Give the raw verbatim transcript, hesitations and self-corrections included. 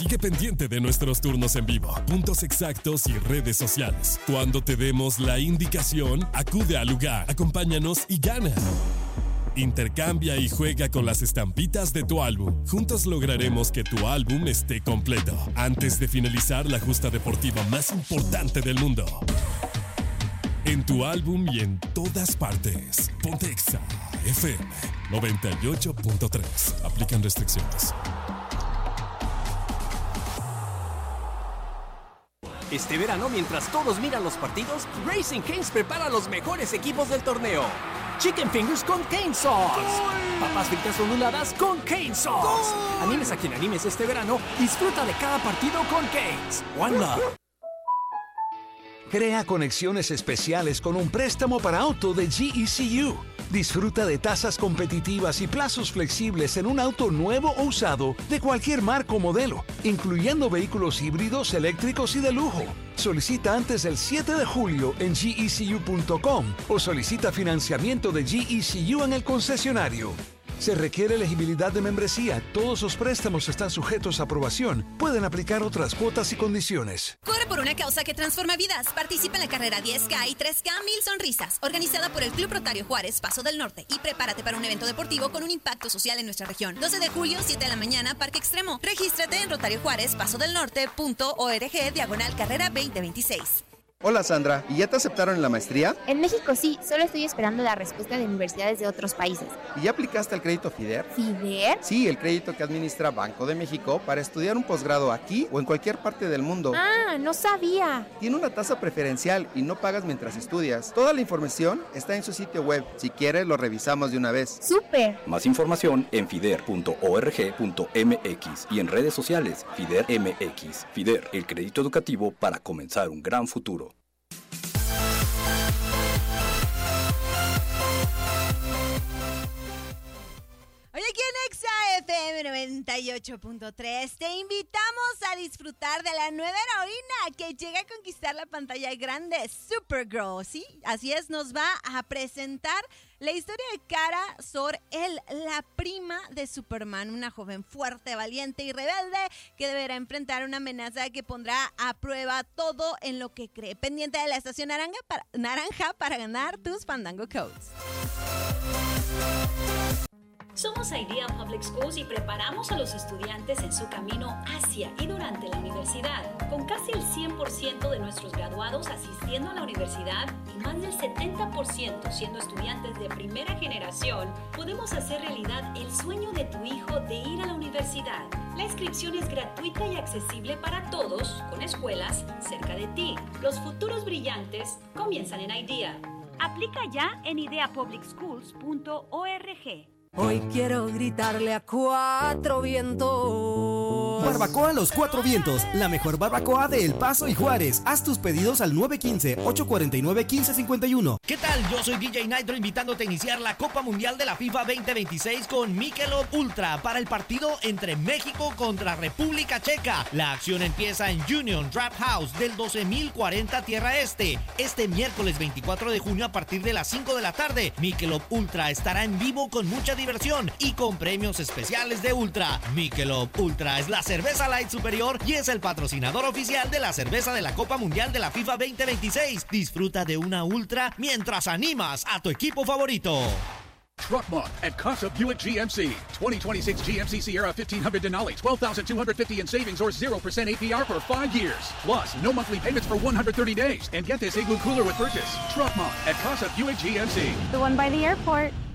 Sigue pendiente de nuestros turnos en vivo, puntos exactos y redes sociales. Cuando te demos la indicación, acude al lugar, acompáñanos y gana. Intercambia y juega con las estampitas de tu álbum. Juntos lograremos que tu álbum esté completo antes de finalizar la justa deportiva más importante del mundo. En tu álbum y en todas partes. Ponte Exa F M noventa y ocho punto tres. Aplican restricciones. Este verano, mientras todos miran los partidos, Raising Cane's prepara los mejores equipos del torneo. Chicken Fingers con Cane Sauce. ¡Gol! Papas fritas onduladas con Cane Sauce. ¡Gol! Animes a quien animes este verano, disfruta de cada partido con Cane's. One Love. Crea conexiones especiales con un préstamo para auto de G E C U. Disfruta de tasas competitivas y plazos flexibles en un auto nuevo o usado de cualquier marca o modelo, incluyendo vehículos híbridos, eléctricos y de lujo. Solicita antes del siete de julio en G E C U punto com o solicita financiamiento de G E C U en el concesionario. Se requiere elegibilidad de membresía. Todos los préstamos están sujetos a aprobación. Pueden aplicar otras cuotas y condiciones. Corre por una causa que transforma vidas. Participa en la carrera diez K y tres K Mil Sonrisas, organizada por el Club Rotario Juárez, Paso del Norte. Y prepárate para un evento deportivo con un impacto social en nuestra región. doce de julio, siete de la mañana, Parque Extremo. Regístrate en Rotario Juárez, Paso del Norte punto org, diagonal carrera veinte veintiséis. Hola Sandra, ¿y ya te aceptaron en la maestría? En México sí, solo estoy esperando la respuesta de universidades de otros países. ¿Y ya aplicaste al crédito FIDER? ¿FIDER? Sí, el crédito que administra Banco de México para estudiar un posgrado aquí o en cualquier parte del mundo. Ah, no sabía. Tiene una tasa preferencial y no pagas mientras estudias. Toda la información está en su sitio web. Si quieres, lo revisamos de una vez. ¡Súper! Más información en fider punto org punto m x y en redes sociales FIDER M X. FIDER, el crédito educativo para comenzar un gran futuro. Hoy aquí en Exa F M noventa y ocho punto tres te invitamos a disfrutar de la nueva heroína que llega a conquistar la pantalla grande, Supergirl, ¿sí? Así es, nos va a presentar la historia de Kara Zor-El, la prima de Superman, una joven fuerte, valiente y rebelde que deberá enfrentar una amenaza que pondrá a prueba todo en lo que cree. Pendiente de la estación naranja para, naranja para ganar tus Fandango Codes. Somos Idea Public Schools y preparamos a los estudiantes en su camino hacia y durante la universidad. Con casi el cien por ciento de nuestros graduados asistiendo a la universidad y más del setenta por ciento siendo estudiantes de primera generación, podemos hacer realidad el sueño de tu hijo de ir a la universidad. La inscripción es gratuita y accesible para todos, con escuelas cerca de ti. Los futuros brillantes comienzan en Idea. Aplica ya en idea public schools punto org. Hoy quiero gritarle a cuatro vientos. Barbacoa Los Cuatro Vientos, la mejor barbacoa de El Paso y Juárez. Haz tus pedidos al nueve uno cinco, ocho cuatro nueve, uno cinco cinco uno. ¿Qué tal? Yo soy D J Nitro invitándote a iniciar la Copa Mundial de la FIFA veinte veintiséis con Michelob Ultra para el partido entre México contra República Checa. La acción empieza en Union Draft House del doce mil cuarenta Tierra Este. Este miércoles veinticuatro de junio a partir de las cinco de la tarde. Michelob Ultra estará en vivo con mucha diversión y con premios especiales de Ultra. Michelob Ultra es la cerveza light superior y es el patrocinador oficial de la cerveza de la Copa Mundial de la FIFA veinte veintiséis. Disfruta de una Ultra mientras animas a tu equipo favorito. Truck Month at Casa Buick G M C. twenty twenty-six G M C Sierra fifteen hundred Denali, twelve thousand two hundred fifty in savings or zero percent A P R for five years. Plus, no monthly payments for one hundred thirty days. And get this Igloo cooler with purchase. Truck Month at Casa Buick G M C. The one by the airport.